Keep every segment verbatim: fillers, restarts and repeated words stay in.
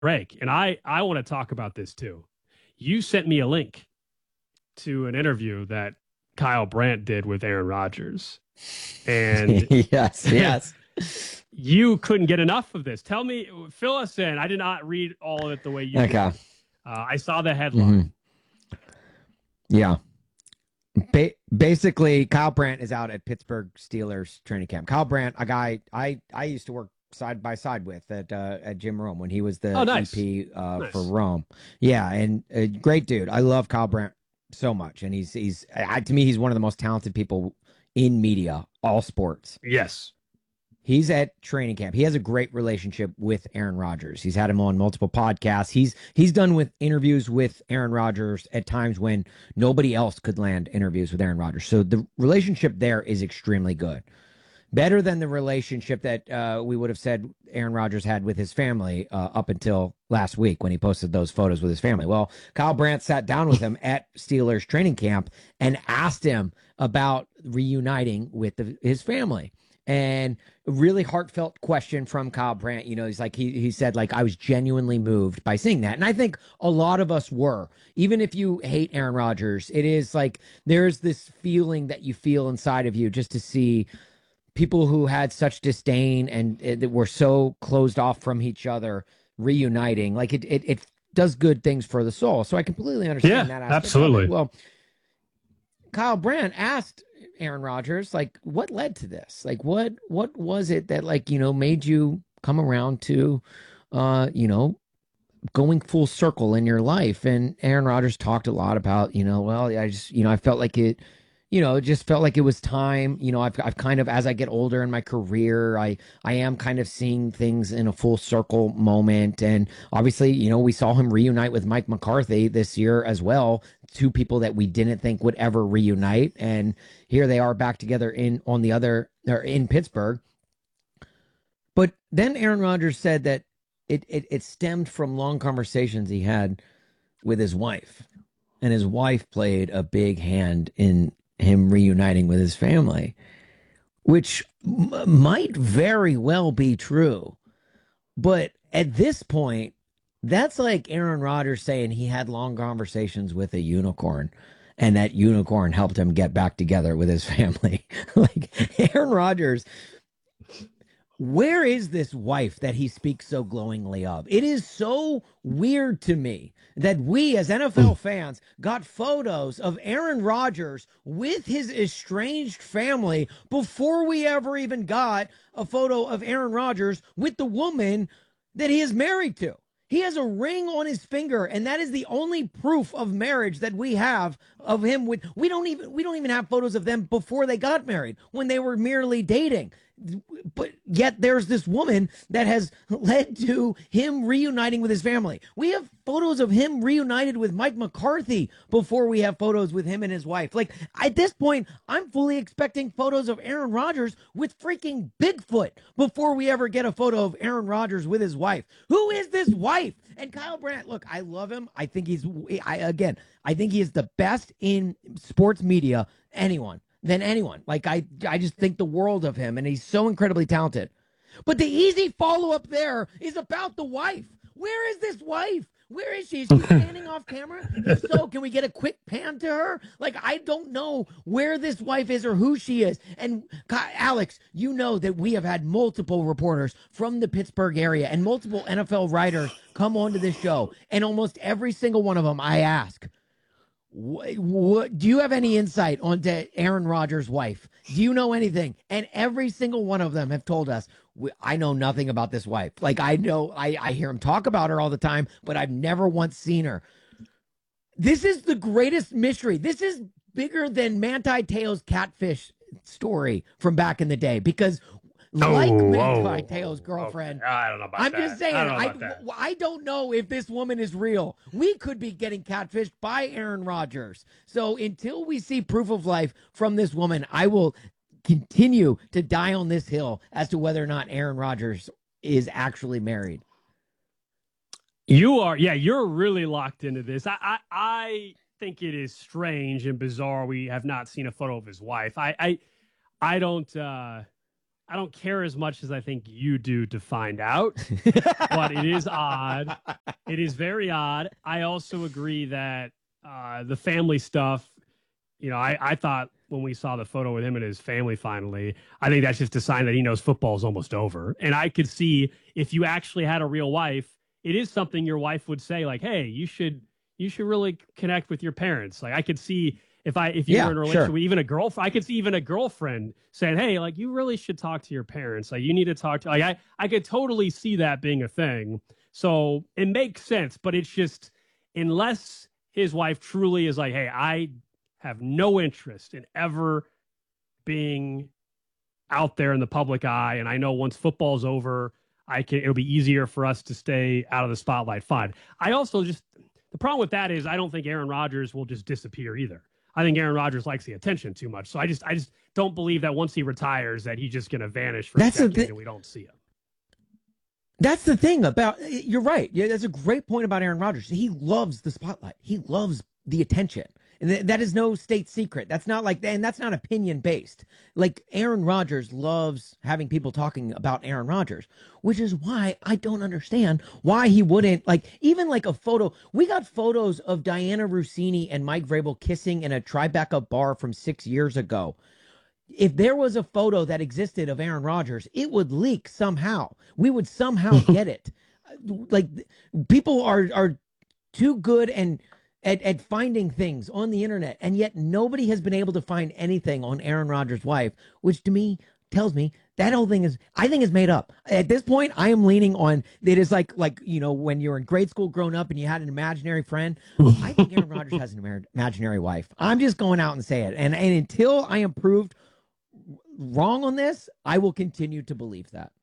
Greg, and I I want to talk about this too. You sent me a link to an interview that Kyle Brandt did with Aaron Rodgers, and Yes, yes. you couldn't get enough of this. Tell me, fill us in. I did not read all of it the way you Okay. did. Uh, I saw the hmm headline. Yeah. Ba- basically, Kyle Brandt is out at Pittsburgh Steelers training camp. Kyle Brandt, a guy I I used to work side by side with at uh, at Jim Rome when he was Oh, the nice, E P uh, for nice. Rome. Yeah, and a great dude. I love Kyle Brandt so much, and he's he's I, to me he's one of the most talented people in media, all sports. Yes. He's at training camp. He has a great relationship with Aaron Rodgers. He's had him on multiple podcasts. He's he's done with interviews with Aaron Rodgers at times when nobody else could land interviews with Aaron Rodgers. So the relationship there is extremely good. Better than the relationship that uh, we would have said Aaron Rodgers had with his family uh, up until last week when he posted those photos with his family. Well, Kyle Brandt sat down with him at Steelers training camp and asked him about reuniting with the, his family. And a really heartfelt question from Kyle Brandt. You know, he's like, he, he said, like, I was genuinely moved by seeing that. And I think a lot of us were. Even if you hate Aaron Rodgers, it is like there's this feeling that you feel inside of you just to see people who had such disdain and it, were so closed off from each other reuniting. Like it, it, it does good things for the soul. So I completely Yeah, understand that aspect of it. absolutely. Well, Kyle Brandt asked Aaron Rodgers, like, what led to this? Like, what, what was it that, like, you know, made you come around to, uh, you know, going full circle in your life? And Aaron Rodgers talked a lot about, you know, well, I just, you know, I felt like it, you know, it just felt like it was time. You know, I've, I've kind of, as I get older in my career, I, I am kind of seeing things in a full circle moment. And obviously, you know, we saw him reunite with Mike McCarthy this year as well. Two people that we didn't think would ever reunite. And here they are back together in, on the other, or in Pittsburgh. But then Aaron Rodgers said that it, it, it stemmed from long conversations he had with his wife. And his wife played a big hand in him reuniting with his family, which m- might very well be true. But at this point, that's like Aaron Rodgers saying he had long conversations with a unicorn and that unicorn helped him get back together with his family. Like Aaron Rodgers, where is this wife that he speaks so glowingly of? It is so weird to me that we as N F L fans got photos of Aaron Rodgers with his estranged family before we ever even got a photo of Aaron Rodgers with the woman that he is married to. He has a ring on his finger, and that is the only proof of marriage that we have of him with we don't even we don't even have photos of them before they got married, when they were merely dating. But yet there's this woman that has led to him reuniting with his family. We have photos of him reunited with Mike McCarthy before we have photos with him and his wife. Like at this point, I'm fully expecting photos of Aaron Rodgers with freaking Bigfoot before we ever get a photo of Aaron Rodgers with his wife. Who is this wife? And Kyle Brandt, look, I love him. I think he's, I again, I think he is the best in sports media, anyone than anyone. Like I, I just think the world of him, and he's so incredibly talented. But the easy follow up there is about the wife. Where is this wife? Where is she? Is she standing off camera? If so, can we get a quick pan to her? Like, I don't know where this wife is or who she is. And Alex, you know that we have had multiple reporters from the Pittsburgh area and multiple N F L writers come onto this show. And almost every single one of them, I ask, what, what, do you have any insight onto Aaron Rodgers' wife? Do you know anything? And every single one of them have told us, I know nothing about this wife. Like I know, I, I hear him talk about her all the time, but I've never once seen her. This is the greatest mystery. This is bigger than Manti Te'o's catfish story from back in the day, because like Oh, Manti whoa. Te'o's girlfriend, Okay. I don't know about I'm that. just saying, I don't know I, about that. I don't know if this woman is real. We could be getting catfished by Aaron Rodgers. So until we see proof of life from this woman, I will continue to die on this hill as to whether or not Aaron Rodgers is actually married. You are, yeah, you're really locked into this. I, I, I think it is strange and bizarre. We have not seen a photo of his wife. I, I, I don't. Uh, I don't care as much as I think you do to find out, but it is odd. It is very odd. I also agree that uh, the family stuff, you know, I, I thought when we saw the photo with him and his family finally, I think that's just a sign that he knows football is almost over. And I could see if you actually had a real wife, it is something your wife would say, like, hey, you should you should really connect with your parents. Like I could see if I if you Yeah, were in a relationship sure. with even a girlfriend, I could see even a girlfriend saying, hey, like you really should talk to your parents. Like you need to talk to like I, I could totally see that being a thing. So it makes sense, but it's just unless his wife truly is like, hey, I have no interest in ever being out there in the public eye. And I know once football's over, I can, it'll be easier for us to stay out of the spotlight. Fine. I also just, the problem with that is I don't think Aaron Rodgers will just disappear either. I think Aaron Rodgers likes the attention too much. So I just, I just don't believe that once he retires that he's just going to vanish for That's a decade th- and we don't see him. That's the thing about, you're right. Yeah, that's a great point about Aaron Rodgers. He loves the spotlight. He loves the attention. And th- that is no state secret. That's not like, and that's not opinion based. Like Aaron Rodgers loves having people talking about Aaron Rodgers, which is why I don't understand why he wouldn't, like, even like a photo. We got photos of Diana Rossini and Mike Vrabel kissing in a Tribeca bar from six years ago. If there was a photo that existed of Aaron Rodgers, it would leak somehow. We would somehow get it. Like people are are too good and at, at finding things on the internet, and yet nobody has been able to find anything on Aaron Rodgers' wife, which to me tells me that whole thing is, I think, is made up. At this point, I am leaning on it is like like you know when you're in grade school growing up and you had an imaginary friend. I think Aaron Rodgers has an imaginary wife. I'm just going out and say it, and and until I am proved wrong on this, I will continue to believe that.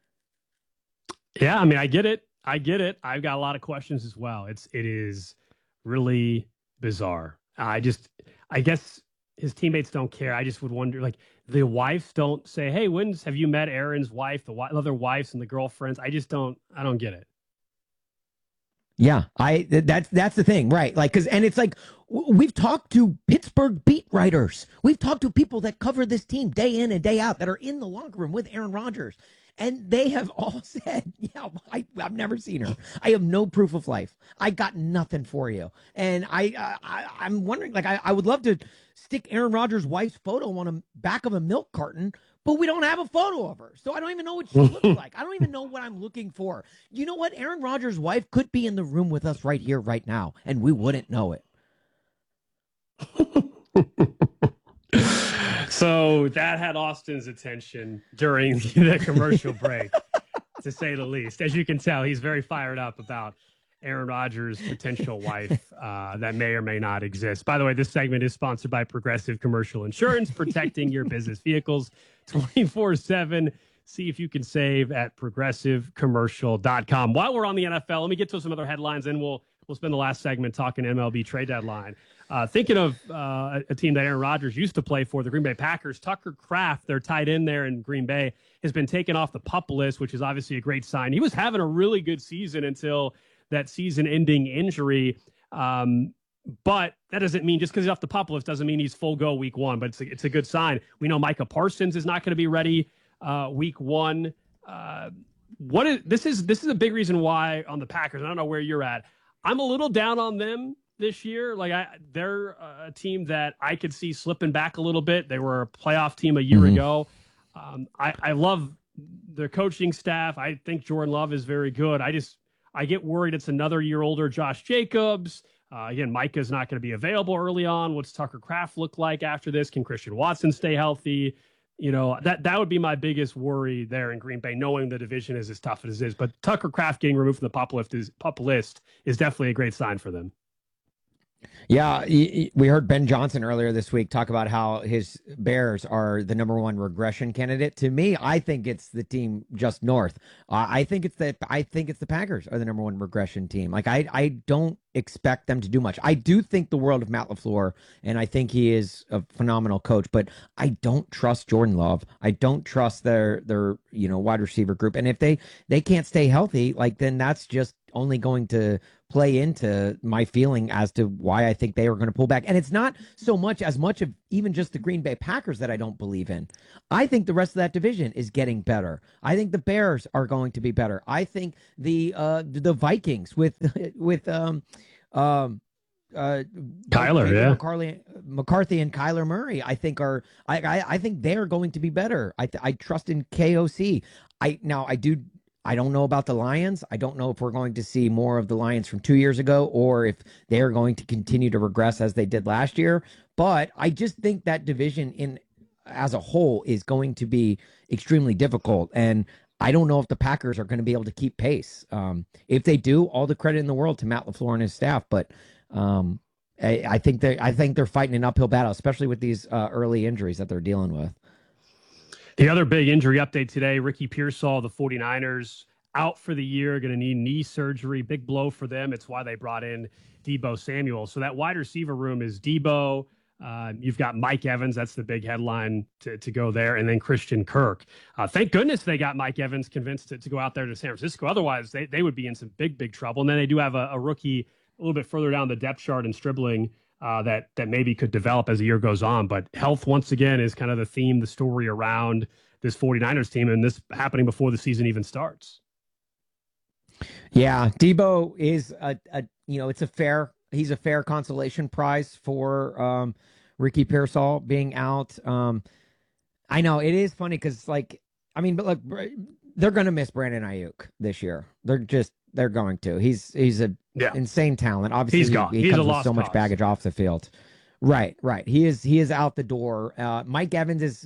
Yeah, I mean, I get it. I get it. I've got a lot of questions as well. It's it is really bizarre. I just, I guess his teammates don't care. I just would wonder, like the wives don't say, "Hey, when's have you met Aaron's wife, the other wives and the girlfriends?" I just don't. I don't get it. Yeah, I that's that's the thing, right? Like, because and it's like we've talked to Pittsburgh beat writers, we've talked to people that cover this team day in and day out that are in the locker room with Aaron Rodgers, and they have all said, "Yeah, I, I've never seen her. I have no proof of life. I got nothing for you." And I, I I'm wondering, like, I, I would love to stick Aaron Rodgers' wife's photo on the back of a milk carton. But we don't have a photo of her. So I don't even know what she looks like. I don't even know what I'm looking for. You know what? Aaron Rodgers' wife could be in the room with us right here, right now, and we wouldn't know it. So that had Austin's attention during the commercial break, to say the least. As you can tell, he's very fired up about Aaron Rodgers' potential wife uh, that may or may not exist. By the way, this segment is sponsored by Progressive Commercial Insurance, protecting your business vehicles twenty-four seven. See if you can save at progressive commercial dot com. While we're on the N F L, let me get to some other headlines, and we'll we'll spend the last segment talking M L B trade deadline. Uh, thinking of uh, a team that Aaron Rodgers used to play for, the Green Bay Packers, Tucker Kraft, their tight end there in Green Bay, has been taken off the PUP list, which is obviously a great sign. He was having a really good season until that season-ending injury. Um, but that doesn't mean just because he's off the PUP list doesn't mean he's full go week one. But it's a, it's a good sign. We know Micah Parsons is not going to be ready uh, week one. Uh, what is this is this is a big reason why on the Packers. I don't know where you're at. I'm a little down on them this year. Like I, they're a team that I could see slipping back a little bit. They were a playoff team a year mm-hmm. ago. Um, I, I love their coaching staff. I think Jordan Love is very good. I just I get worried it's another year older Josh Jacobs. Uh, again, Micah's not going to be available early on. What's Tucker Kraft look like after this? Can Christian Watson stay healthy? You know, that that would be my biggest worry there in Green Bay, knowing the division is as tough as it is. But Tucker Kraft getting removed from the PUP list is, PUP list is definitely a great sign for them. Yeah, we heard Ben Johnson earlier this week talk about how his Bears are the number one regression candidate. To me, I think it's the team just north. Uh, I think it's the I think it's the Packers are the number one regression team. Like I I don't expect them to do much. I do think the world of Matt LaFleur, and I think he is a phenomenal coach, but I don't trust Jordan Love. I don't trust their their you know wide receiver group. And if they they can't stay healthy, like then that's just only going to play into my feeling as to why I think they are going to pull back. And it's not so much as much of even just the Green Bay Packers that I don't believe in. I think the rest of that division is getting better. I think the Bears are going to be better. I think the uh, the Vikings with with um um uh Kyler, yeah, McCarthy, McCarthy and Kyler Murray, I think are I I, I think they are going to be better. I I trust in K O C. I now I do. I don't know about the Lions. I don't know if we're going to see more of the Lions from two years ago or if they're going to continue to regress as they did last year. But I just think that division in as a whole is going to be extremely difficult. And I don't know if the Packers are going to be able to keep pace. Um, if they do, all the credit in the world to Matt LaFleur and his staff. But um, I, I think they I think they're fighting an uphill battle, especially with these uh, early injuries that they're dealing with. The other big injury update today, Ricky Pearsall, the 49ers, out for the year, going to need knee surgery. Big blow for them. It's why they brought in Deebo Samuel. So that wide receiver room is Deebo. Uh, you've got Mike Evans. That's the big headline to, to go there. And then Christian Kirk. Uh, thank goodness they got Mike Evans convinced to, to go out there to San Francisco. Otherwise, they, they would be in some big, big trouble. And then they do have a, a rookie a little bit further down the depth chart in Stribling Uh, that that maybe could develop as the year goes on. But health, once again, is kind of the theme, the story around this 49ers team, and this happening before the season even starts. Yeah, Deebo is a, a you know, it's a fair, he's a fair consolation prize for um, Ricky Pearsall being out. Um, I know it is funny because, like, I mean, but look, they're going to miss Brandon Ayuk this year. They're just, they're going to. He's he's a yeah. insane talent. Obviously, he's he, gone. he he's comes a with lost so much cause. baggage off the field. Right, right. He is he is out the door. Uh, Mike Evans is.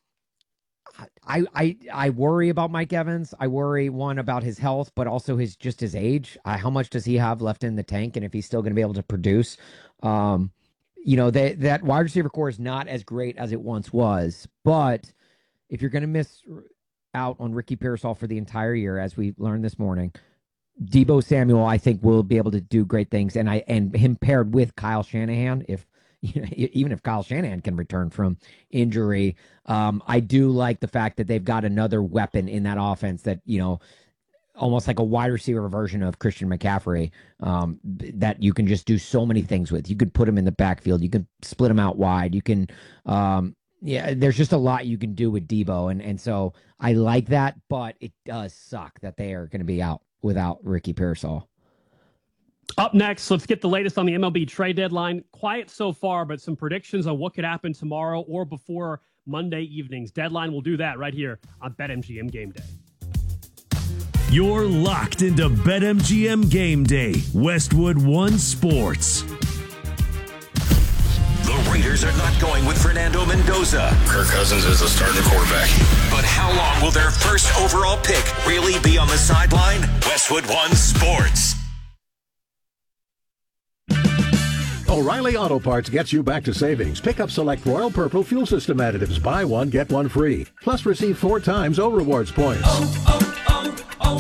I, I I worry about Mike Evans. I worry one about his health, but also his just his age. Uh, how much does he have left in the tank, and if he's still going to be able to produce? Um, you know that that wide receiver core is not as great as it once was. But if you're going to miss out on Ricky Pearsall for the entire year, as we learned this morning, Deebo Samuel, I think, will be able to do great things, and I and him paired with Kyle Shanahan, if you know, even if Kyle Shanahan can return from injury, um, I do like the fact that they've got another weapon in that offense that, you know, almost like a wide receiver version of Christian McCaffrey, um, that you can just do so many things with. You could put him in the backfield, you can split him out wide, you can, um, yeah, there's just a lot you can do with Deebo, and and so I like that, but it does suck that they are going to be out without Ricky Pearsall. Up next, let's get the latest on the M L B trade deadline. Quiet so far, but some predictions on what could happen tomorrow or before Monday evening's deadline. We'll do that right here on BetMGM Game Day. You're locked into BetMGM Game Day, Westwood One Sports. The Raiders are not going with Fernando Mendoza. Kirk Cousins is the starting quarterback. But how long will their first overall pick really be on the sideline? Westwood One Sports. O'Reilly Auto Parts gets you back to savings. Pick up select Royal Purple Fuel System additives. Buy one, get one free. Plus receive four times O Rewards points. Oh,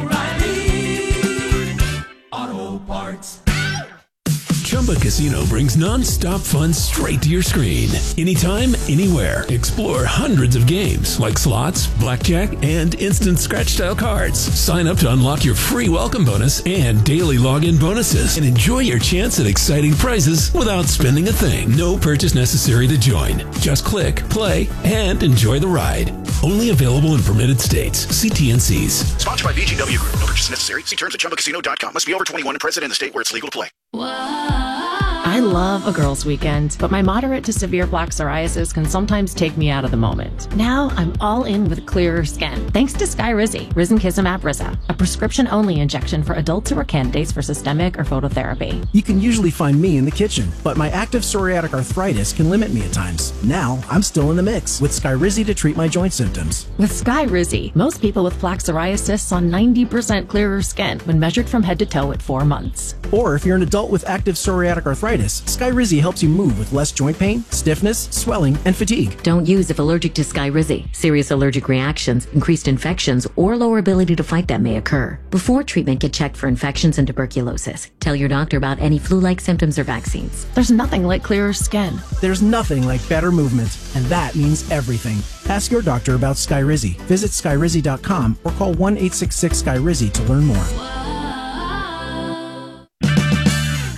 oh, oh, O'Reilly Auto Parts. Chumba Casino brings non-stop fun straight to your screen. Anytime, anywhere. Explore hundreds of games like slots, blackjack, and instant scratch-style cards. Sign up to unlock your free welcome bonus and daily login bonuses. And enjoy your chance at exciting prizes without spending a thing. No purchase necessary to join. Just click, play, and enjoy the ride. Only available in permitted states. See T N Cs. Sponsored by V G W Group. No purchase necessary. See terms at Chumba Casino dot com. Must be over twenty-one and present in the state where it's legal to play. I love a girls' weekend, but my moderate to severe plaque psoriasis can sometimes take me out of the moment. Now I'm all in with clearer skin, thanks to Skyrizi, Risankizumab Riza, a prescription-only injection for adults who are candidates for systemic or phototherapy. You can usually find me in the kitchen, but my active psoriatic arthritis can limit me at times. Now I'm still in the mix with Skyrizi to treat my joint symptoms. With Skyrizi, most people with plaque psoriasis saw ninety percent clearer skin when measured from head to toe at four months. Or if you're an adult with active psoriatic arthritis, Skyrizi helps you move with less joint pain, stiffness, swelling, and fatigue. Don't use if allergic to Skyrizi. Serious allergic reactions, increased infections, or lower ability to fight them may occur. Before treatment, get checked for infections and tuberculosis. Tell your doctor about any flu-like symptoms or vaccines. There's nothing like clearer skin. There's nothing like better movement, and that means everything. Ask your doctor about Skyrizi. Visit Skyrizi dot com or call one eight six six Skyrizi to learn more.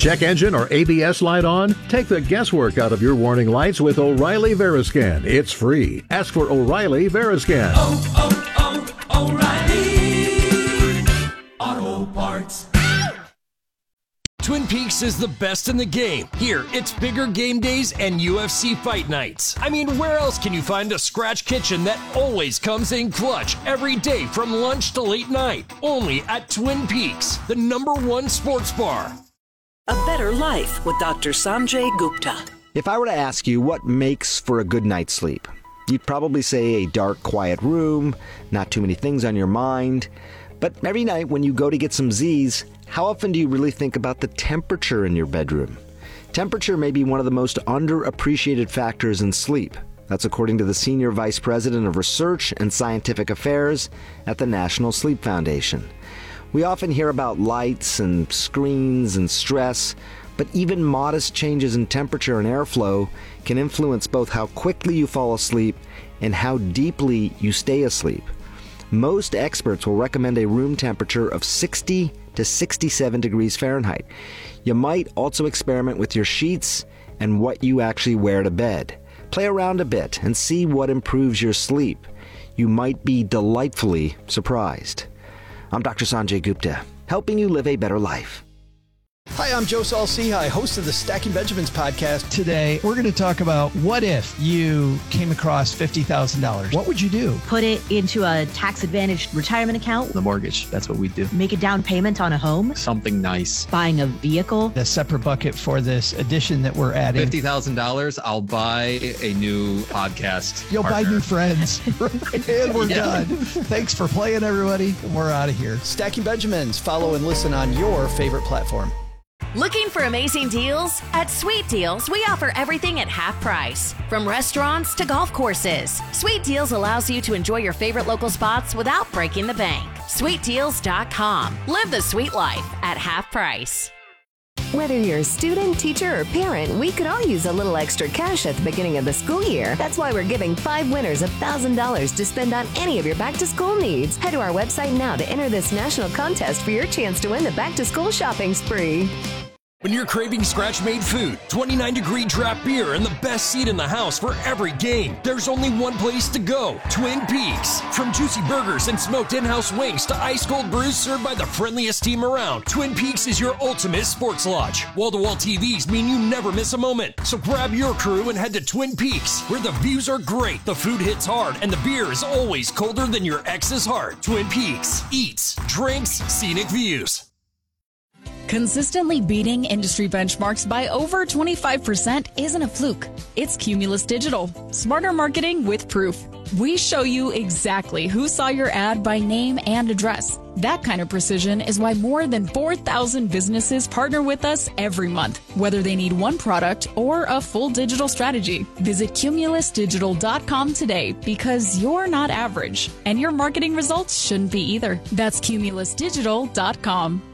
Check engine or A B S light on? Take the guesswork out of your warning lights with O'Reilly Veriscan. It's free. Ask for O'Reilly Veriscan. Oh, oh, oh, O'Reilly Auto Parts. Twin Peaks is the best in the game. Here, it's bigger game days and U F C fight nights. I mean, where else can you find a scratch kitchen that always comes in clutch every day from lunch to late night? Only at Twin Peaks, the number one sports bar. A Better Life with Doctor Sanjay Gupta. If I were to ask you what makes for a good night's sleep, you'd probably say a dark, quiet room, not too many things on your mind. But every night when you go to get some Z's, how often do you really think about the temperature in your bedroom? Temperature may be one of the most underappreciated factors in sleep. That's according to the Senior Vice President of Research and Scientific Affairs at the National Sleep Foundation. We often hear about lights and screens and stress, but even modest changes in temperature and airflow can influence both how quickly you fall asleep and how deeply you stay asleep. Most experts will recommend a room temperature of sixty to sixty-seven degrees Fahrenheit. You might also experiment with your sheets and what you actually wear to bed. Play around a bit and see what improves your sleep. You might be delightfully surprised. I'm Doctor Sanjay Gupta, helping you live a better life. Hi, I'm Joe Saul-Sehy, host of the Stacking Benjamins podcast. Today, we're going to talk about what if you came across fifty thousand dollars. What would you do? Put it into a tax-advantaged retirement account. The mortgage, that's what we do. Make a down payment on a home. Something nice. Buying a vehicle. A separate bucket for this addition that we're adding. fifty thousand dollars, I'll buy a new podcast You'll partner. buy new friends. And we're yeah. done. Thanks for playing, everybody. We're out of here. Stacking Benjamins. Follow and listen on your favorite platform. Looking for amazing deals? At Sweet Deals, we offer everything at half price. From restaurants to golf courses, Sweet Deals allows you to enjoy your favorite local spots without breaking the bank. sweet deals dot com. Live the sweet life at half price. Whether you're a student, teacher, or parent, we could all use a little extra cash at the beginning of the school year. That's why we're giving five winners one thousand dollars to spend on any of your back-to-school needs. Head to our website now to enter this national contest for your chance to win the back-to-school shopping spree. When you're craving scratch-made food, twenty-nine degree draft beer, and the best seat in the house for every game, there's only one place to go, Twin Peaks. From juicy burgers and smoked in-house wings to ice-cold brews served by the friendliest team around, Twin Peaks is your ultimate sports lodge. Wall-to-wall T Vs mean you never miss a moment. So grab your crew and head to Twin Peaks, where the views are great, the food hits hard, and the beer is always colder than your ex's heart. Twin Peaks. Eats, drinks, scenic views. Consistently beating industry benchmarks by over twenty-five percent isn't a fluke. It's Cumulus Digital. Smarter marketing with proof. We show you exactly who saw your ad by name and address. That kind of precision is why more than four thousand businesses partner with us every month, whether they need one product or a full digital strategy. Visit cumulus digital dot com today, because you're not average, and your marketing results shouldn't be either. That's cumulus digital dot com.